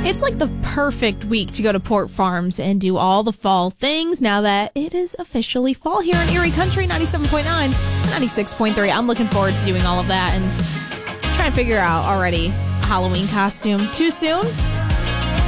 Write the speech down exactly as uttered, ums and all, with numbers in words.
It's like the perfect week to go to Port Farms and do all the fall things now that it is officially fall here in Erie Country, ninety-seven point nine, ninety-six point three. I'm looking forward to doing all of that and trying to figure out already a Halloween costume. Too soon?